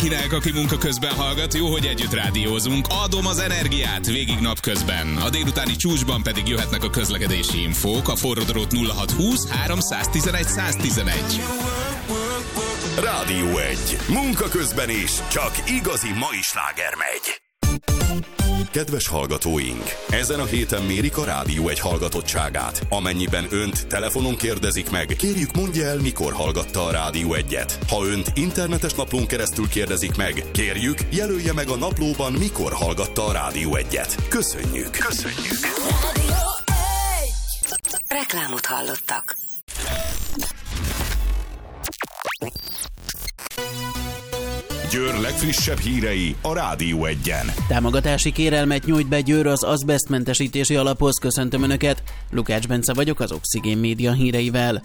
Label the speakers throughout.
Speaker 1: Kinek, aki munka közben hallgat, jó, hogy együtt rádiózunk. Adom az energiát végig napközben. A délutáni csúcsban pedig jöhetnek a közlekedési infók. A forródrót 0620 311 111.
Speaker 2: Rádió 1. Munka közben is, csak igazi mai sláger megy. Kedves hallgatóink! Ezen a héten mérik a Rádió 1 hallgatottságát. Amennyiben önt telefonon kérdezik meg, kérjük mondja el, mikor hallgatta a Rádió 1-et. Ha önt internetes naplón keresztül kérdezik meg, kérjük, jelölje meg a naplóban, mikor hallgatta a Rádió 1-et. Köszönjük! Köszönjük!
Speaker 3: Rádió 1. Reklámot hallottak.
Speaker 2: Győr legfrissebb hírei a Rádió 1-en.
Speaker 4: Támogatási kérelmet nyújt be Győr az azbesztmentesítési alaphoz. Köszöntöm Önöket, Lukács Bence vagyok az Oxigén Média híreivel.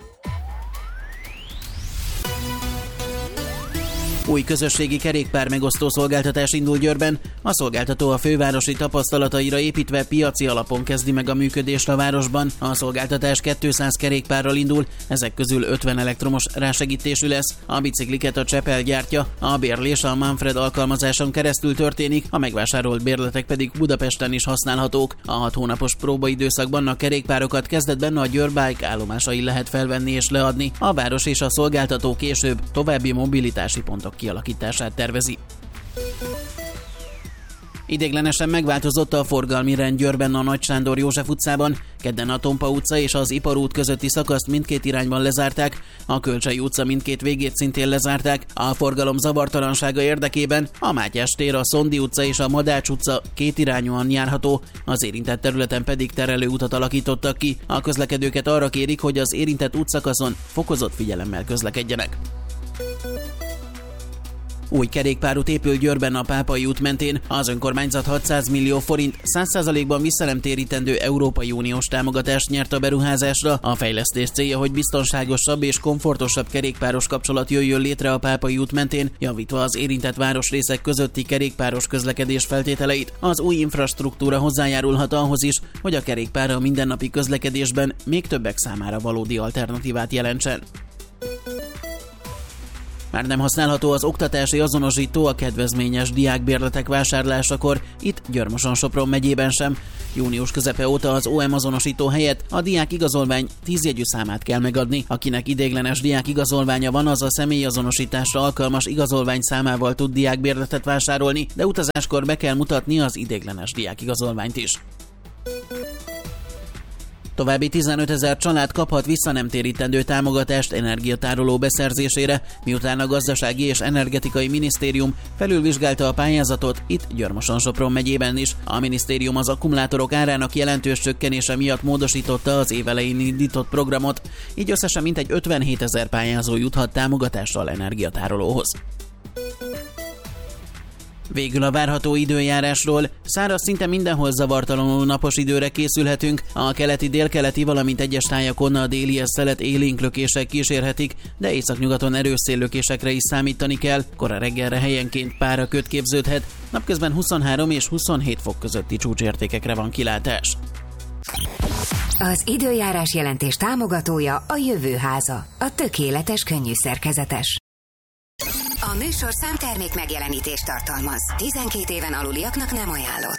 Speaker 4: Új közösségi kerékpár megosztó szolgáltatás indul Győrben. A szolgáltató a fővárosi tapasztalataira építve piaci alapon kezdi meg a működést a városban. A szolgáltatás 200 kerékpárral indul, ezek közül 50 elektromos rásegítésű lesz. A bicikliket a Csepel gyártja, a bérlés a Manfred alkalmazáson keresztül történik, a megvásárolt bérletek pedig Budapesten is használhatók. A 6 hónapos próbaidőszakban a kerékpárokat kezdetben a Győr Bike állomásain lehet felvenni és leadni. A város és a szolgáltató később további mobilitási pontok kialakítását tervezi. Ideiglenesen megváltozott a forgalmi rend Győrben a Nagy Sándor József utcában. Kedden a Tompa utca és az Ipar út közötti szakaszt mindkét irányban lezárták, a Kölcsei utca mindkét végét szintén lezárták. A forgalom zavartalansága érdekében a Mátyás tér, a Szondi utca és a Madács utca kétirányúan járható, az érintett területen pedig terelőutat alakítottak ki. A közlekedőket arra kérik, hogy az érintett útszakaszon fokozott figyelemmel közlekedjenek. Új kerékpárút épül Győrben a Pápai út mentén. Az önkormányzat 600 millió forint 100%-ban visszanemtérítendő Európai Uniós támogatást nyert a beruházásra. A fejlesztés célja, hogy biztonságosabb és komfortosabb kerékpáros kapcsolat jöjjön létre a Pápai út mentén, javítva az érintett városrészek közötti kerékpáros közlekedés feltételeit. Az új infrastruktúra hozzájárulhat ahhoz is, hogy a kerékpár a mindennapi közlekedésben még többek számára valódi alternatívát jelentsen. Már nem használható az oktatási azonosító a kedvezményes diákbérletek vásárlásakor, itt Győr-Moson-Sopron megyében sem. Június közepe óta az OM azonosító helyett a diák igazolvány 10 jegyű számát kell megadni. Akinek ideiglenes diák igazolványa van, az a személyazonosításra alkalmas igazolvány számával tud diákbérletet vásárolni, de utazáskor be kell mutatni az ideiglenes diák igazolványt is. További 15 000 család kaphat visszanemtérítendő támogatást energiatároló beszerzésére, miután a Gazdasági és Energetikai Minisztérium felülvizsgálta a pályázatot itt Győr-Moson-Sopron megyében is. A minisztérium az akkumulátorok árának jelentős csökkenése miatt módosította az év elején indított programot, így összesen mintegy 57 000 pályázó juthat támogatással energiatárolóhoz. Végül a várható időjárásról. Száraz, szinte mindenhol zavartalanul napos időre készülhetünk. A keleti, délkeleti, valamint egyes tájakon a délihez szelet élénk lökések kísérhetik, de északnyugaton erős széllökésekre is számítani kell. Kora reggelre helyenként páraköd képződhet, napközben 23 és 27 fok közötti csúcsértékekre van kilátás.
Speaker 3: Az időjárás jelentés támogatója a Jövőháza, a tökéletes könnyű szerkezetes. A műsor számtermék megjelenítést tartalmaz. 12 éven aluliaknak nem ajánlott.